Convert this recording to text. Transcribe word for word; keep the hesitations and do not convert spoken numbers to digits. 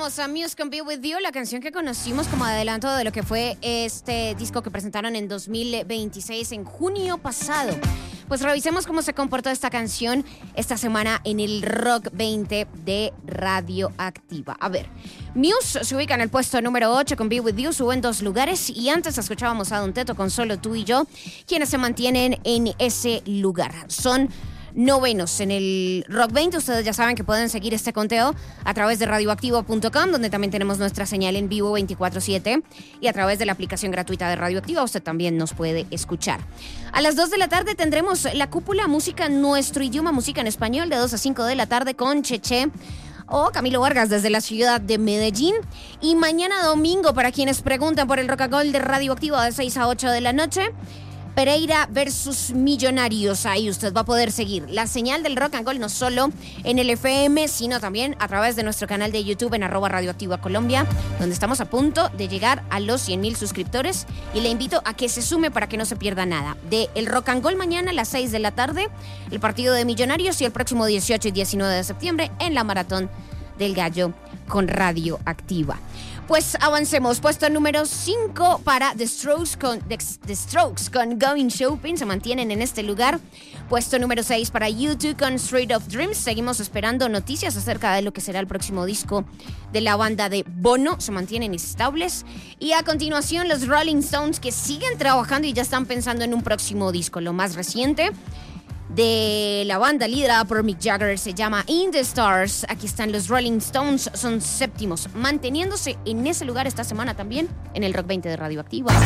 escuchábamos a Muse con Be With You, la canción que conocimos como adelanto de lo que fue este disco que presentaron en dos mil veintiséis, en junio pasado. Pues revisemos cómo se comportó esta canción esta semana en el Rock veinte de Radioactiva. A ver, Muse se ubica en el puesto número ocho con Be With You, sube en dos lugares, y antes escuchábamos a Don Teto con Solo Tú y Yo, quienes se mantienen en ese lugar. Son novenos en el Rock veinte. Ustedes ya saben que pueden seguir este conteo a través de radioactivo punto com, donde también tenemos nuestra señal en vivo veinticuatro siete, y a través de la aplicación gratuita de Radioactiva usted también nos puede escuchar. A las dos de la tarde tendremos la cúpula Música Nuestro Idioma, música en español, de dos a cinco de la tarde con Cheche o Camilo Vargas desde la ciudad de Medellín. Y mañana domingo, para quienes preguntan por el Rock and Roll de Radioactiva, de seis a ocho de la noche, Pereira versus Millonarios. Ahí usted va a poder seguir la señal del Rock and Roll no solo en el F M, sino también a través de nuestro canal de YouTube en arroba Radioactiva Colombia, donde estamos a punto de llegar a los cien mil suscriptores, y le invito a que se sume para que no se pierda nada de el Rock and Roll mañana a las seis de la tarde, el partido de Millonarios, y el próximo dieciocho y diecinueve de septiembre en la Maratón del Gallo con Radioactiva. Pues avancemos. Puesto número cinco para The Strokes con, The, The Strokes con Going Shopping, se mantienen en este lugar. Puesto número seis para U dos con Street of Dreams. Seguimos esperando noticias acerca de lo que será el próximo disco de la banda de Bono, se mantienen estables. Y a continuación los Rolling Stones, que siguen trabajando y ya están pensando en un próximo disco. Lo más reciente de la banda liderada por Mick Jagger se llama In the Stars. Aquí están los Rolling Stones, son séptimos, manteniéndose en ese lugar esta semana también en el Rock veinte de Radioactiva.